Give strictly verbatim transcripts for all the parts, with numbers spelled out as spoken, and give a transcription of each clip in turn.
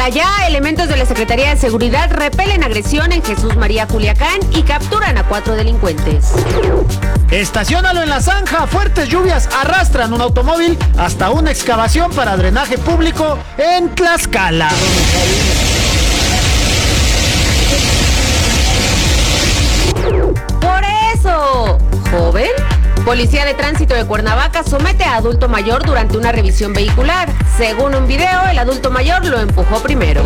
Allá, elementos de la Secretaría de Seguridad repelen agresión en Jesús María, Culiacán y capturan a cuatro delincuentes. Estaciónalo en la zanja. Fuertes lluvias arrastran un automóvil hasta una excavación para drenaje público en Tlaxcala. Por eso, joven, Policía de Tránsito de Cuernavaca somete a adulto mayor durante una revisión vehicular. Según un video, el adulto mayor lo empujó primero.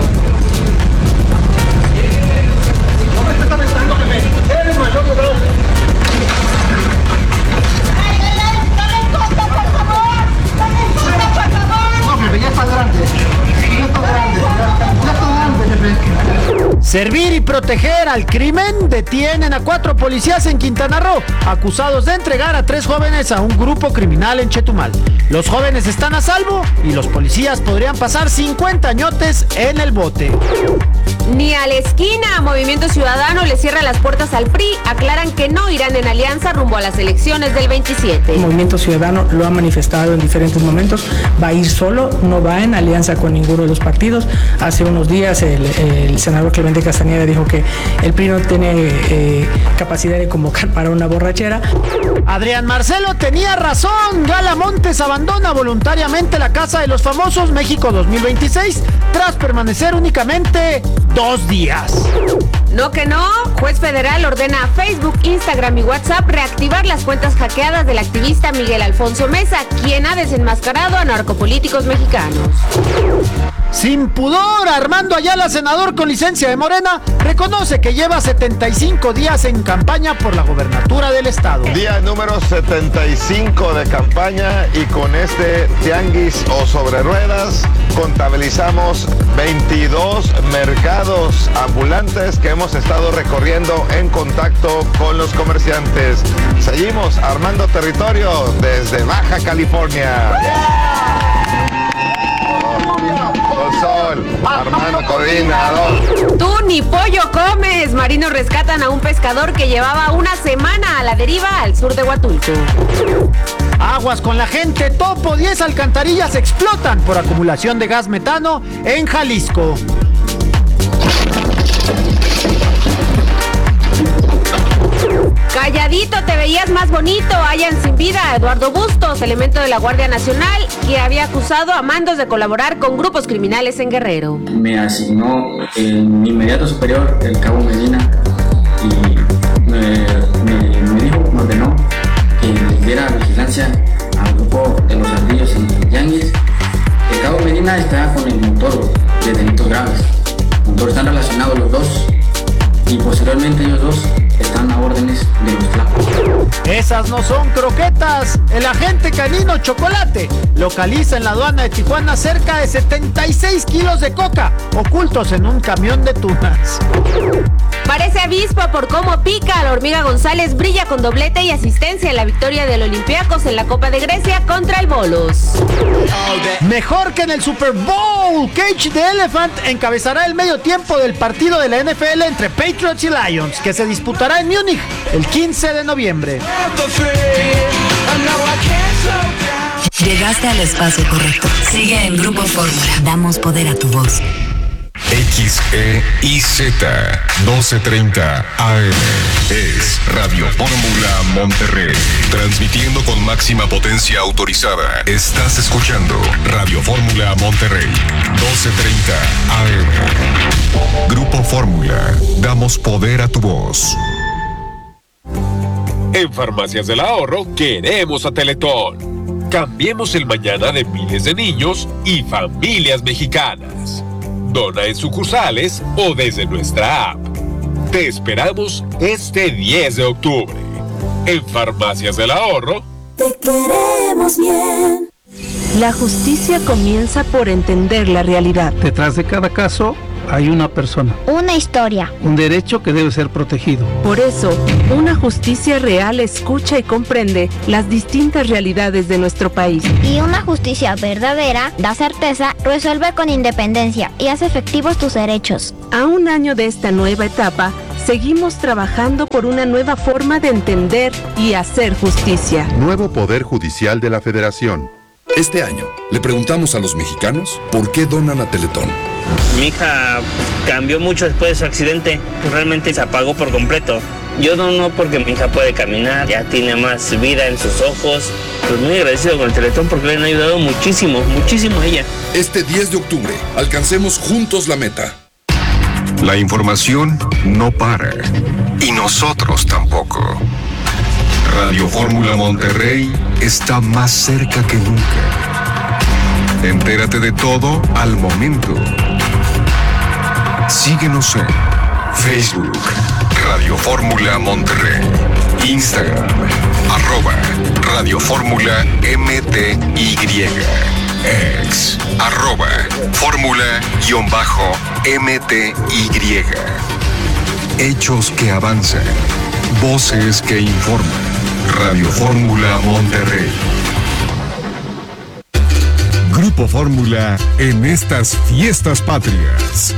Servir y proteger al crimen. Detienen a cuatro policías en Quintana Roo, acusados de entregar a tres jóvenes a un grupo criminal en Chetumal. Los jóvenes están a salvo y los policías podrían pasar cincuenta añotes en el bote. Ni a la esquina. Movimiento Ciudadano le cierra las puertas al P R I. Aclaran que no irán en alianza rumbo a las elecciones del veintisiete. El Movimiento Ciudadano lo ha manifestado en diferentes momentos. Va a ir solo, no va en alianza con ninguno de los partidos. Hace unos días el, el senador Clemente Castañeda dijo que el P R I no tiene eh, capacidad de convocar para una borrachera. Adrián Marcelo tenía razón. Gala Montes abandona voluntariamente la Casa de los Famosos México dos mil veintiséis tras permanecer únicamente dos días. No que no, juez federal ordena a Facebook, Instagram y WhatsApp reactivar las cuentas hackeadas del activista Miguel Alfonso Mesa, quien ha desenmascarado a narcopolíticos mexicanos. Sin pudor, Armando Ayala, senador con licencia de Morena, reconoce que lleva setenta y cinco días en campaña por la gobernatura del estado. Día número setenta y cinco de campaña y con este tianguis o sobre ruedas contabilizamos veintidós mercados ambulantes que hemos estado recorriendo en contacto con los comerciantes. Seguimos armando territorio desde Baja California. Sol, Armando coordinador. Tú ni pollo comes. Marinos rescatan a un pescador que llevaba una semana a la deriva al sur de Huatulco. Aguas con la gente topo. diez alcantarillas explotan por acumulación de gas metano en Jalisco. Calladito te veías más bonito. Hallan sin vida a Eduardo Bustos, elemento de la Guardia Nacional, que había acusado a mandos de colaborar con grupos criminales en Guerrero. Me asignó eh, mi inmediato superior, el cabo Medina, y me, me, me dijo, me ordenó que le diera vigilancia al grupo de los ardillos en Yanguis. El cabo Medina está con el motor de delitos graves. El motor están relacionados los dos y posteriormente ellos dos están a órdenes de los flacos. Esas no son croquetas. El agente canino Chocolate localiza en la aduana de Tijuana cerca de setenta y seis kilos de coca ocultos en un camión de tunas. Parece avispa por cómo pica. La hormiga González brilla con doblete y asistencia en la victoria del Olympiacos en la Copa de Grecia contra el Bolos. Mejor que en el Super Bowl, Cage the Elephant encabezará el medio tiempo del partido de la N F L entre Patriots y Lions, que se disputará en Múnich el quince de noviembre. Llegaste al espacio correcto. Sigue en Grupo Fórmula. Damos poder a tu voz. X E I Z doce treinta A M es Radio Fórmula Monterrey, transmitiendo con máxima potencia autorizada. Estás escuchando Radio Fórmula Monterrey, doce treinta A M. Grupo Fórmula, damos poder a tu voz. En Farmacias del Ahorro queremos a Teletón. Cambiemos el mañana de miles de niños y familias mexicanas. Dona en sucursales o desde nuestra app. Te esperamos este diez de octubre. En Farmacias del Ahorro. Te queremos bien. La justicia comienza por entender la realidad. Detrás de cada caso hay una persona. Una historia. Un derecho que debe ser protegido. Por eso, una justicia real escucha y comprende las distintas realidades de nuestro país. Y una justicia verdadera da certeza, resuelve con independencia y hace efectivos tus derechos. A un año de esta nueva etapa, seguimos trabajando por una nueva forma de entender y hacer justicia. Nuevo Poder Judicial de la Federación. Este año, le preguntamos a los mexicanos por qué donan a Teletón. Mi hija cambió mucho después de su accidente, realmente se apagó por completo. Yo dono porque mi hija puede caminar, ya tiene más vida en sus ojos. Pues muy agradecido con el Teletón porque le han ayudado muchísimo, muchísimo a ella. Este diez de octubre, alcancemos juntos la meta. La información no para. Y nosotros tampoco. Radio Fórmula Monterrey está más cerca que nunca. Entérate de todo al momento. Síguenos en Facebook, Radio Fórmula Monterrey, Instagram, arroba Radio Fórmula M T Y, ex, arroba Fórmula-M T Y. Hechos que avanzan, voces que informan. Radio Fórmula Monterrey. Grupo Fórmula en estas fiestas patrias.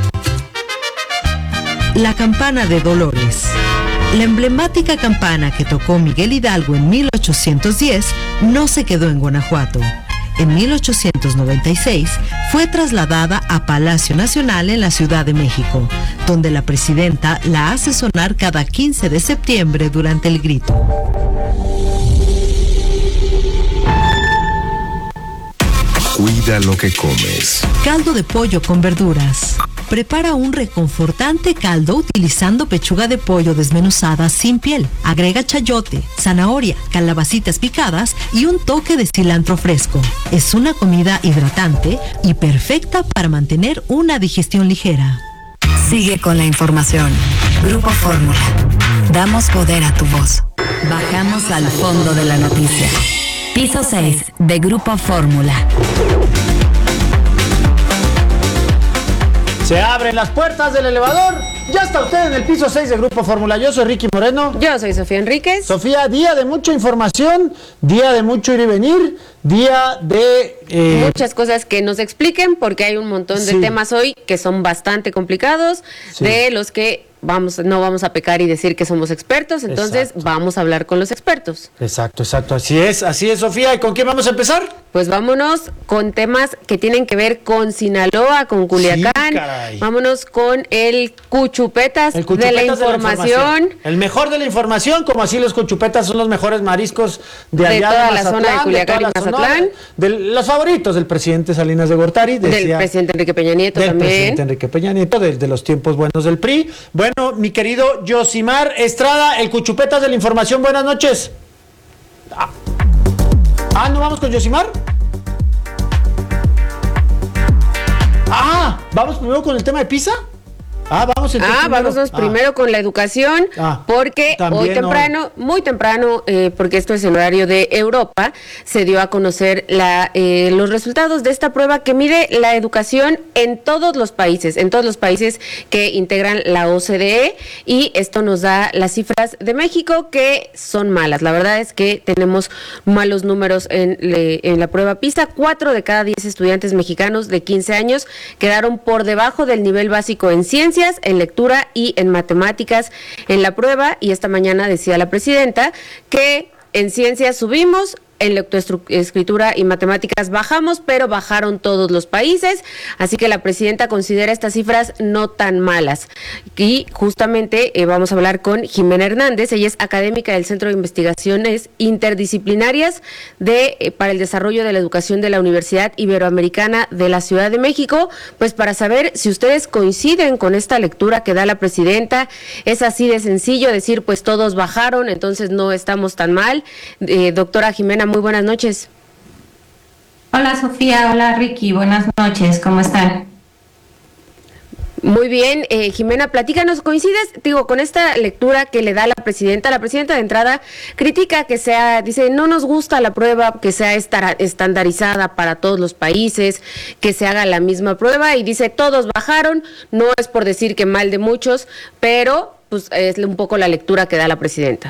La campana de Dolores. La emblemática campana que tocó Miguel Hidalgo en mil ochocientos diez no se quedó en Guanajuato. En mil ochocientos noventa y seis fue trasladada a Palacio Nacional en la Ciudad de México, donde la presidenta la hace sonar cada quince de septiembre durante el grito. Cuida lo que comes. Caldo de pollo con verduras. Prepara un reconfortante caldo utilizando pechuga de pollo desmenuzada sin piel. Agrega chayote, zanahoria, calabacitas picadas y un toque de cilantro fresco. Es una comida hidratante y perfecta para mantener una digestión ligera. Sigue con la información. Grupo Fórmula. Damos poder a tu voz. Bajamos al fondo de la noticia. Piso seis de Grupo Fórmula. Se abren las puertas del elevador. Ya está usted en el piso seis de Grupo Fórmula. Yo soy Ricky Moreno. Yo soy Sofía Enríquez. Sofía, día de mucha información, día de mucho ir y venir, día de... Eh... muchas cosas que nos expliquen, porque hay un montón de sí. temas hoy que son bastante complicados, sí. de los que vamos, no vamos a pecar y decir que somos expertos, entonces exacto. vamos a hablar con los expertos. Exacto, exacto, así es, así es, Sofía. ¿Y con quién vamos a empezar? Pues vámonos con temas que tienen que ver con Sinaloa, con Culiacán. Sí, vámonos con el Cuchupetas, el Cuchupetas de, la de la información. El mejor de la información, como así los Cuchupetas son los mejores mariscos de allá de toda de la zona de Culiacán y Mazatlán. De los favoritos del presidente Salinas de Gortari. Decía, del presidente Enrique Peña Nieto del también. Del presidente Enrique Peña Nieto, de, de los tiempos buenos del P R I. Bueno, mi querido Yosimar Estrada, el Cuchupetas de la información, buenas noches. Ah, ah ¿no vamos con Yosimar? Ah, ¿vamos primero con el tema de PISA? Ah, vamos ah, primero. Vámonos ah. primero con la educación, ah, porque hoy temprano, hoy. muy temprano, eh, porque esto es el horario de Europa, se dio a conocer la, eh, los resultados de esta prueba que mide la educación en todos los países, en todos los países que integran la O C D E, y esto nos da las cifras de México, que son malas. La verdad es que tenemos malos números en, le, en la prueba PISA. Cuatro de cada diez estudiantes mexicanos de quince años quedaron por debajo del nivel básico en ciencias, en lectura y en matemáticas en la prueba, y esta mañana decía la presidenta que en ciencias subimos, en lectoescritura y matemáticas bajamos, pero bajaron todos los países, así que la presidenta considera estas cifras no tan malas. Y justamente eh, vamos a hablar con Jimena Hernández, ella es académica del Centro de Investigaciones Interdisciplinarias de eh, para el Desarrollo de la Educación de la Universidad Iberoamericana de la Ciudad de México, pues para saber si ustedes coinciden con esta lectura que da la presidenta. Es así de sencillo decir, pues todos bajaron, entonces no estamos tan mal. Eh, doctora Jimena, muy buenas noches. Hola Sofía, hola Ricky, buenas noches, ¿cómo están? Muy bien, eh, Jimena, platícanos, ¿coincides, digo, con esta lectura que le da la presidenta? La presidenta de entrada critica que sea, dice, no nos gusta la prueba, que sea estar, estandarizada para todos los países, que se haga la misma prueba, y dice, todos bajaron, no es por decir que mal de muchos, pero pues es un poco la lectura que da la presidenta.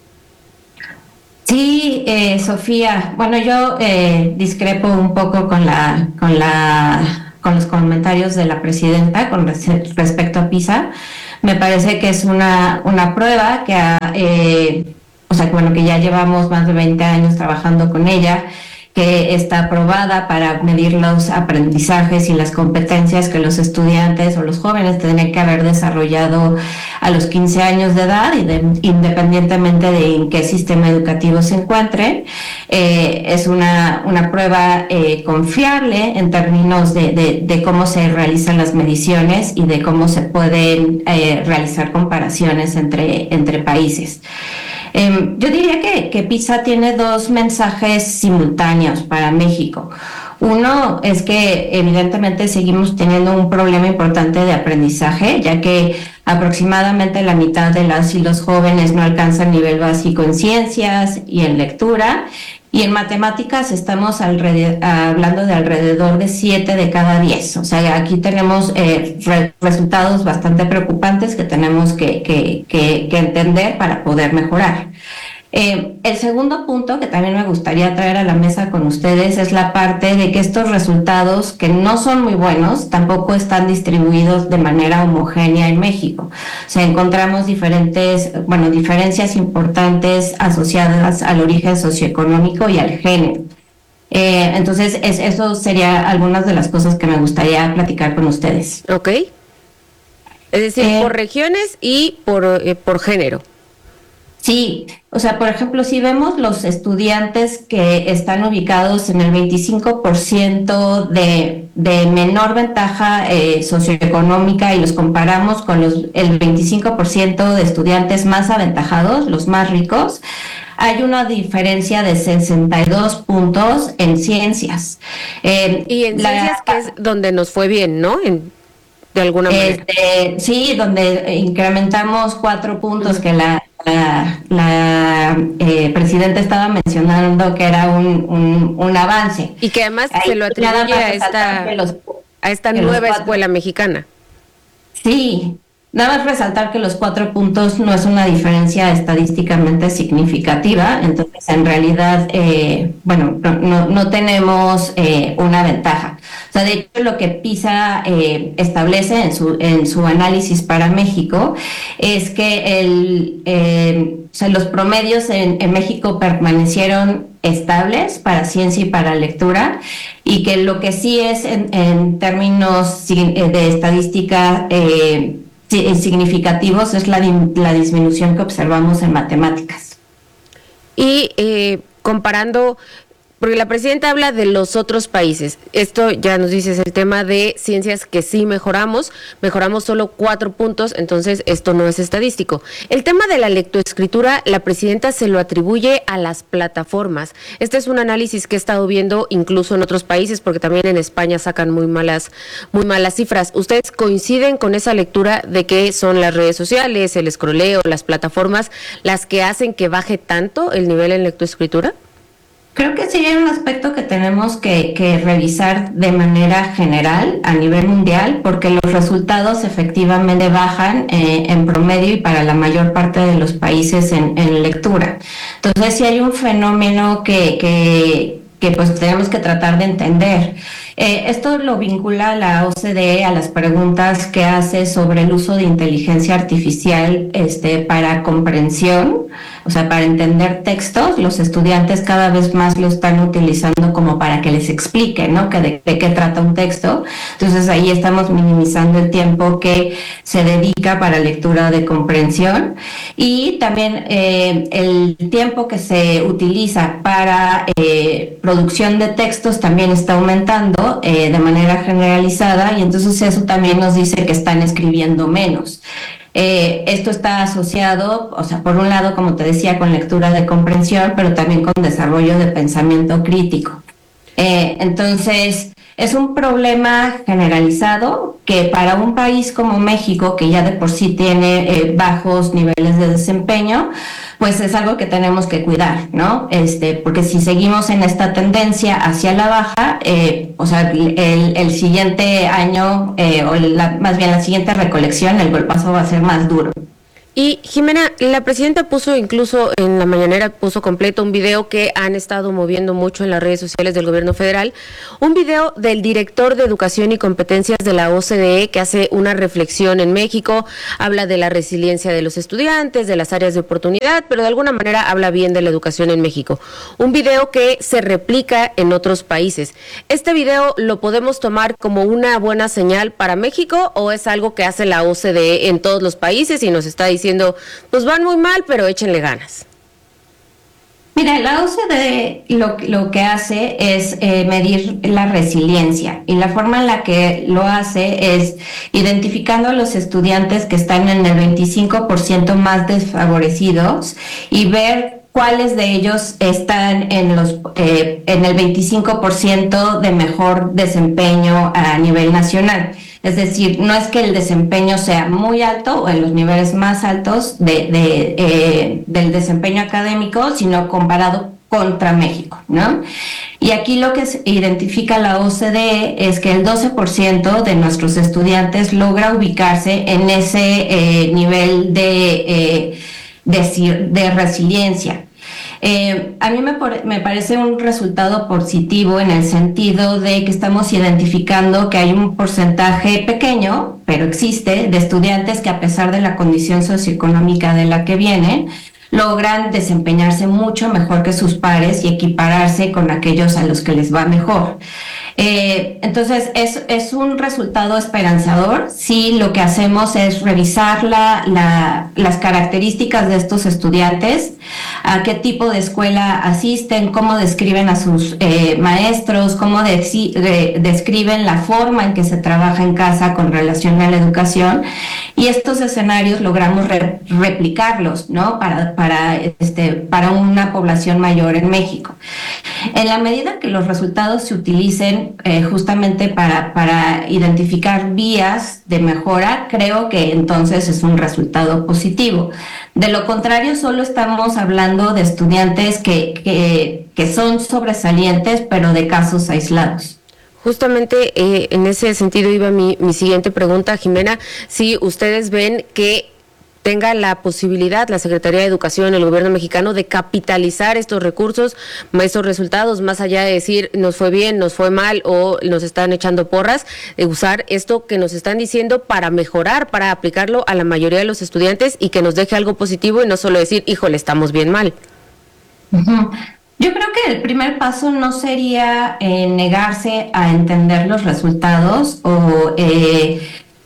Sí, eh, Sofía, bueno, yo eh, discrepo un poco con la, con la, con los comentarios de la presidenta con res- respecto a PISA. Me parece que es una, una prueba que, ha, eh, o sea, que bueno, que ya llevamos más de veinte años trabajando con ella, que está aprobada para medir los aprendizajes y las competencias que los estudiantes o los jóvenes tienen que haber desarrollado a los quince años de edad, y de, independientemente de en qué sistema educativo se encuentren. Eh, es una, una prueba eh, confiable en términos de, de, de cómo se realizan las mediciones y de cómo se pueden eh, realizar comparaciones entre, entre países. Eh, yo diría que, que PISA tiene dos mensajes simultáneos para México. Uno es que evidentemente seguimos teniendo un problema importante de aprendizaje, ya que aproximadamente la mitad de las y los jóvenes no alcanzan nivel básico en ciencias y en lectura, y en matemáticas estamos alrededor, hablando de alrededor de siete de cada diez. O sea, aquí tenemos eh, re, resultados bastante preocupantes que tenemos que, que, que, que entender para poder mejorar. Eh, el segundo punto que también me gustaría traer a la mesa con ustedes es la parte de que estos resultados, que no son muy buenos, tampoco están distribuidos de manera homogénea en México. O sea, encontramos diferentes, bueno, diferencias importantes asociadas al origen socioeconómico y al género. Eh, entonces, es, eso sería algunas de las cosas que me gustaría platicar con ustedes. Ok. Es decir, eh, por regiones y por, eh, por género. Sí, o sea, por ejemplo, si vemos los estudiantes que están ubicados en el veinticinco por ciento de, de menor ventaja eh, socioeconómica y los comparamos con los, el veinticinco por ciento de estudiantes más aventajados, los más ricos, hay una diferencia de sesenta y dos puntos en ciencias. Eh, y en la, ciencias, que es donde nos fue bien, ¿no? En, de alguna manera. Este, sí, donde incrementamos cuatro puntos, uh-huh. que la... La, la eh, presidenta estaba mencionando que era un, un, un avance. Y que además ahí se lo atribuye a esta, los, a esta nueva cuatro, escuela mexicana. Sí, nada más resaltar que los cuatro puntos no es una diferencia estadísticamente significativa, entonces en realidad, eh, bueno, no, no tenemos eh, una ventaja. O sea, de hecho, lo que PISA eh, establece en su, en su análisis para México es que el, eh, o sea, los promedios en, en México permanecieron estables para ciencia y para lectura, y que lo que sí es en, en términos de estadística eh, significativos es la, la disminución que observamos en matemáticas. Y eh, comparando... Porque la presidenta habla de los otros países. Esto ya nos dices el tema de ciencias que sí mejoramos, mejoramos solo cuatro puntos, entonces esto no es estadístico. El tema de la lectoescritura, la presidenta se lo atribuye a las plataformas. Este es un análisis que he estado viendo incluso en otros países, porque también en España sacan muy malas, muy malas cifras. ¿Ustedes coinciden con esa lectura de que son las redes sociales, el escroleo, las plataformas, las que hacen que baje tanto el nivel en lectoescritura? Creo que sí hay un aspecto que tenemos que, que revisar de manera general a nivel mundial, porque los resultados efectivamente bajan eh, en promedio y para la mayor parte de los países en, en lectura. Entonces sí hay un fenómeno que, que, que pues tenemos que tratar de entender. Eh, esto lo vincula la O C D E a las preguntas que hace sobre el uso de inteligencia artificial este, para comprensión, o sea, para entender textos. Los estudiantes cada vez más lo están utilizando como para que les explique, ¿no?, que de, de qué trata un texto. Entonces ahí estamos minimizando el tiempo que se dedica para lectura de comprensión, y también eh, el tiempo que se utiliza para eh, producción de textos también está aumentando Eh, de manera generalizada, y entonces eso también nos dice que están escribiendo menos. Eh, esto está asociado, o sea, por un lado, como te decía, con lectura de comprensión, pero también con desarrollo de pensamiento crítico. Eh, entonces, es un problema generalizado que para un país como México, que ya de por sí tiene eh, bajos niveles de desempeño, pues es algo que tenemos que cuidar, ¿no? Este, porque si seguimos en esta tendencia hacia la baja, eh, o sea, el, el siguiente año, eh, o la, más bien la siguiente recolección, el golpazo va a ser más duro. Y Jimena, la presidenta puso incluso en la mañanera, puso completo un video que han estado moviendo mucho en las redes sociales del gobierno federal, un video del director de Educación y Competencias de la O C D E que hace una reflexión en México, habla de la resiliencia de los estudiantes, de las áreas de oportunidad, pero de alguna manera habla bien de la educación en México. Un video que se replica en otros países. ¿Este video lo podemos tomar como una buena señal para México o es algo que hace la O C D E en todos los países y nos está diciendo diciendo, pues van muy mal, pero échenle ganas? Mira, la O C D E lo, lo que hace es eh, medir la resiliencia, y la forma en la que lo hace es identificando a los estudiantes que están en el veinticinco por ciento más desfavorecidos y ver cuáles de ellos están en los eh, en el veinticinco por ciento de mejor desempeño a nivel nacional. Es decir, no es que el desempeño sea muy alto o en los niveles más altos de, de, eh, del desempeño académico, sino comparado contra México, ¿no? Y aquí lo que identifica la O C D E es que el doce por ciento de nuestros estudiantes logra ubicarse en ese eh, nivel de, eh, de, de resiliencia. Eh, a mí me, me parece un resultado positivo en el sentido de que estamos identificando que hay un porcentaje pequeño, pero existe, de estudiantes que a pesar de la condición socioeconómica de la que vienen, logran desempeñarse mucho mejor que sus pares y equipararse con aquellos a los que les va mejor. Eh, entonces, es, es un resultado esperanzador si lo que hacemos es revisar la, la, las características de estos estudiantes, a qué tipo de escuela asisten, cómo describen a sus eh, maestros, cómo de, de, describen la forma en que se trabaja en casa con relación a la educación, y estos escenarios logramos re, replicarlos, ¿no? Para, para, este, para una población mayor en México. En la medida que los resultados se utilicen eh, justamente para, para identificar vías de mejora, creo que entonces es un resultado positivo. De lo contrario, solo estamos hablando de estudiantes que, que, que son sobresalientes, pero de casos aislados. Justamente eh, en ese sentido iba mi, mi siguiente pregunta, Jimena, si ustedes ven que tenga la posibilidad la Secretaría de Educación, el gobierno mexicano, de capitalizar estos recursos, estos resultados, más allá de decir nos fue bien, nos fue mal o nos están echando porras, de usar esto que nos están diciendo para mejorar, para aplicarlo a la mayoría de los estudiantes y que nos deje algo positivo y no solo decir, híjole, estamos bien mal. Uh-huh. Yo creo que el primer paso no sería eh, negarse a entender los resultados o eh,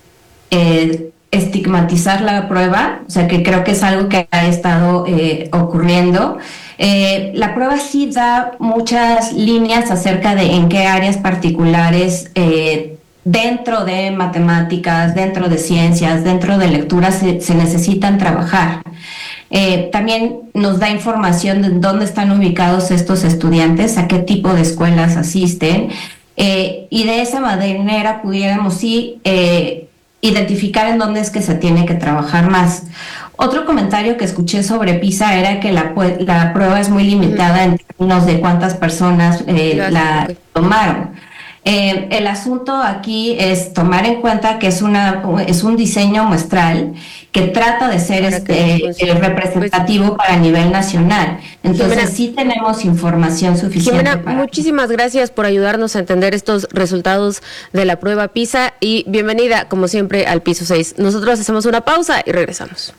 eh, estigmatizar la prueba, o sea que creo que es algo que ha estado eh, ocurriendo. Eh, la prueba sí da muchas líneas acerca de en qué áreas particulares eh, dentro de matemáticas, dentro de ciencias, dentro de lectura se, se necesitan trabajar. Eh, también nos da información de dónde están ubicados estos estudiantes, a qué tipo de escuelas asisten, eh, y de esa manera pudiéramos sí eh, identificar en dónde es que se tiene que trabajar más. Otro comentario que escuché sobre PISA era que la, la prueba es muy limitada en términos de cuántas personas eh, la tomaron. Eh, el asunto aquí es tomar en cuenta que es una es un diseño muestral que trata de ser este eh, representativo pues, para nivel nacional. Entonces Jimena, sí tenemos información suficiente. Jimena, para... muchísimas gracias por ayudarnos a entender estos resultados de la prueba PISA y bienvenida, como siempre, al Piso seis. Nosotros hacemos una pausa y regresamos.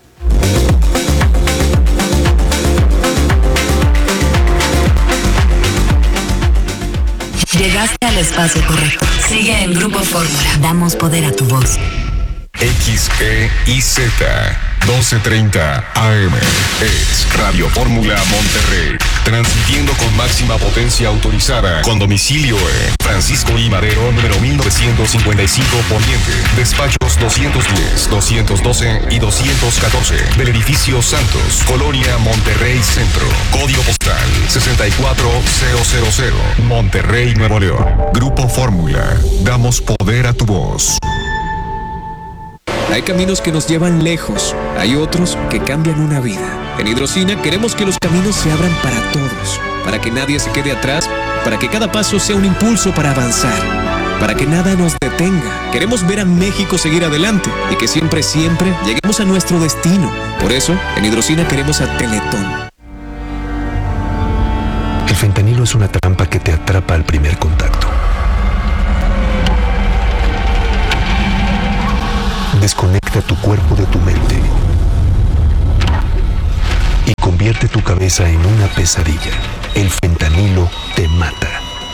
Llegaste al espacio correcto. Sigue en Grupo Fórmula. Damos poder a tu voz. X E I Z doce treinta A M es Radio Fórmula Monterrey, transmitiendo con máxima potencia autorizada, con domicilio en Francisco I. Madero, número mil novecientos cincuenta y cinco Poniente, despachos doscientos diez, doscientos doce y doscientos catorce, del edificio Santos, Colonia Monterrey Centro, código postal sesenta y cuatro mil, Monterrey, Nuevo León. Grupo Fórmula, damos poder a tu voz. Hay caminos que nos llevan lejos, hay otros que cambian una vida. En Hidrocina queremos que los caminos se abran para todos, para que nadie se quede atrás, para que cada paso sea un impulso para avanzar. para que nada nos detenga. Queremos ver a México seguir adelante y que siempre, siempre lleguemos a nuestro destino. Por eso, en Hidrocina queremos a Teletón. El fentanilo es una trampa que te atrapa al primer contacto. Desconecta tu cuerpo de tu mente y convierte tu cabeza en una pesadilla. El fentanilo te mata.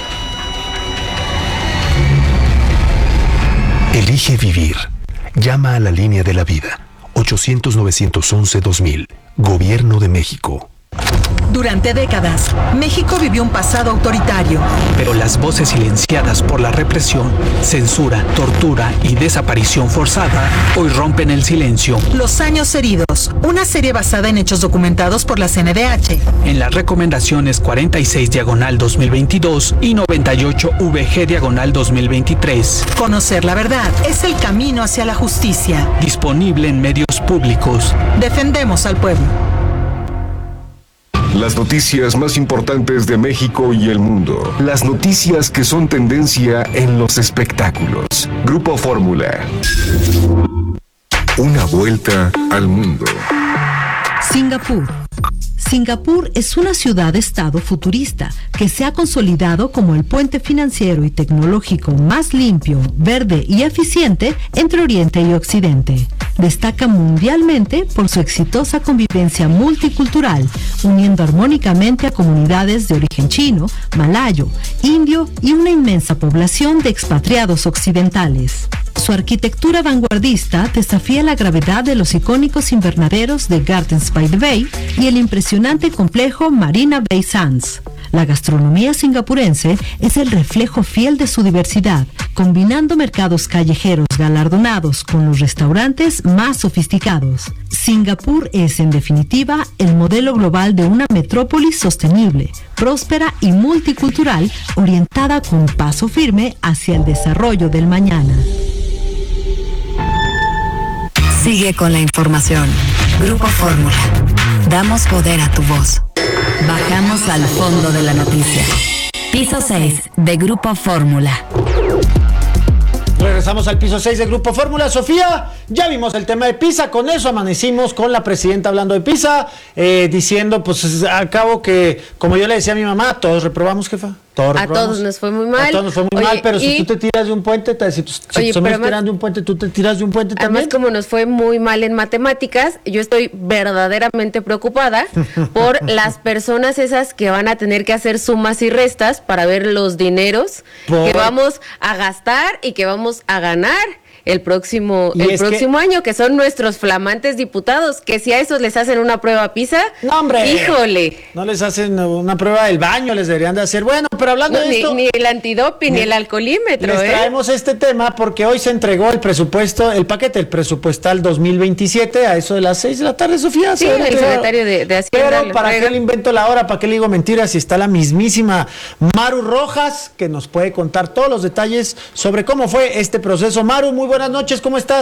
Elige vivir. Llama a la línea de la vida. ochocientos, novecientos once, dos mil. Gobierno de México. Durante décadas, México vivió un pasado autoritario. Pero las voces silenciadas por la represión, censura, tortura y desaparición forzada hoy rompen el silencio. Los años heridos, una serie basada en hechos documentados por la C N D H. En las recomendaciones cuarenta y seis diagonal dos mil veintidós y noventa y ocho V G diagonal dos mil veintitrés. Conocer la verdad es el camino hacia la justicia. Disponible en medios públicos. Defendemos al pueblo. Las noticias más importantes de México y el mundo. Las noticias que son tendencia en los espectáculos. Grupo Fórmula. Una vuelta al mundo. Singapur. Singapur es una ciudad-estado futurista que se ha consolidado como el puente financiero y tecnológico más limpio, verde y eficiente entre Oriente y Occidente. Destaca mundialmente por su exitosa convivencia multicultural, uniendo armónicamente a comunidades de origen chino, malayo, indio y una inmensa población de expatriados occidentales. Su arquitectura vanguardista desafía la gravedad de los icónicos invernaderos de Gardens by the Bay y el impresionante complejo Marina Bay Sands. La gastronomía singapurense es el reflejo fiel de su diversidad, combinando mercados callejeros galardonados con los restaurantes más sofisticados. Singapur es, en definitiva, el modelo global de una metrópolis sostenible, próspera y multicultural, orientada con paso firme hacia el desarrollo del mañana. Sigue con la información. Grupo Fórmula. Damos poder a tu voz. Bajamos al fondo de la noticia. Piso seis de Grupo Fórmula. Regresamos al piso seis de Grupo Fórmula. Sofía, ya vimos el tema de PISA, con eso amanecimos con la presidenta hablando de PISA, eh, diciendo, pues, al cabo que, como yo le decía a mi mamá, todos reprobamos, jefa. Todos a todos nos fue muy mal. A todos nos fue muy Oye, mal, pero y... si tú te tiras de un puente, te, si, si Oye, somos tiran de un puente, tú te tiras de un puente también. Además, como nos fue muy mal en matemáticas, yo estoy verdaderamente preocupada por las personas esas que van a tener que hacer sumas y restas para ver los dineros por... que vamos a gastar y que vamos a ganar el próximo el próximo que... año, que son nuestros flamantes diputados, que si a esos les hacen una prueba PISA, no, hombre, híjole. No les hacen una prueba del baño, les deberían de hacer. Bueno, pero hablando no, de ni, esto... Ni el antidoping, ni, ni el alcoholímetro. Les ¿eh? traemos este tema porque hoy se entregó el presupuesto, el paquete, el presupuestal dos mil veintisiete, a eso de las seis de la tarde, Sofía. Sí, el secretario de, de Hacienda. Pero ¿para qué le invento la hora? ¿Para qué le digo mentiras? Si está la mismísima Maru Rojas, que nos puede contar todos los detalles sobre cómo fue este proceso. Maru, muy buenas noches, ¿cómo estás?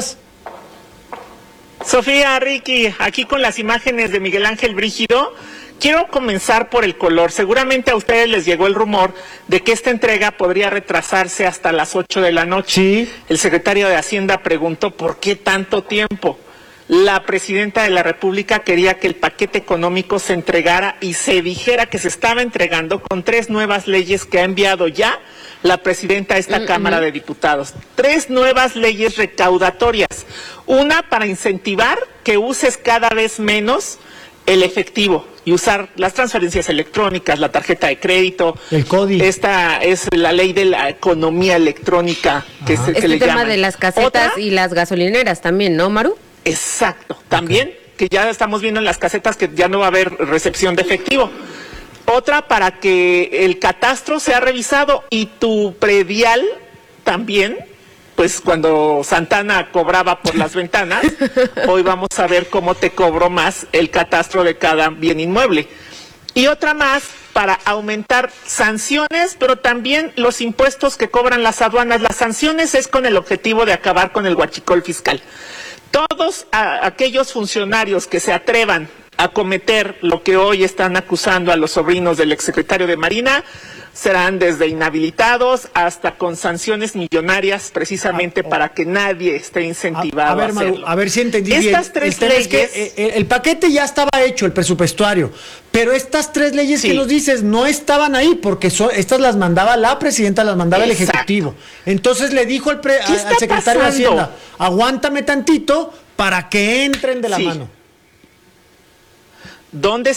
Sofía, Ricky, aquí con las imágenes de Miguel Ángel Brígido. Quiero comenzar por el color. Seguramente a ustedes les llegó el rumor de que esta entrega podría retrasarse hasta las ocho de la noche. Sí. El secretario de Hacienda preguntó por qué tanto tiempo. La presidenta de la República quería que el paquete económico se entregara y se dijera que se estaba entregando con tres nuevas leyes que ha enviado ya la presidenta a esta mm-hmm. Cámara de Diputados. Tres nuevas leyes recaudatorias. Una para incentivar que uses cada vez menos el efectivo y usar las transferencias electrónicas, la tarjeta de crédito. El código. Esta es la ley de la economía electrónica que, se, que este le tema llaman. De las casetas ¿Otra? Y las gasolineras también, ¿no, Maru? Exacto, también okay. Que ya estamos viendo en las casetas que ya no va a haber recepción de efectivo. Otra para que el catastro sea revisado y tu predial también, pues cuando Santana cobraba por las ventanas, hoy vamos a ver cómo te cobro más el catastro de cada bien inmueble. Y otra más para aumentar sanciones, pero también los impuestos que cobran las aduanas. Las sanciones es con el objetivo de acabar con el huachicol fiscal. Todos a, aquellos funcionarios que se atrevan a cometer lo que hoy están acusando a los sobrinos del exsecretario de Marina serán desde inhabilitados hasta con sanciones millonarias, precisamente para que nadie esté incentivado a, a, ver, a hacerlo. Maru, a ver si entendí estas bien. Tres el leyes, es que, eh, el paquete ya estaba hecho, el presupuestario, pero estas tres leyes sí. que nos dices no estaban ahí, porque so, estas las mandaba la presidenta, las mandaba Exacto. el Ejecutivo. Entonces le dijo al, pre, al secretario pasando? de Hacienda, aguántame tantito para que entren de la sí. mano. ¿Dónde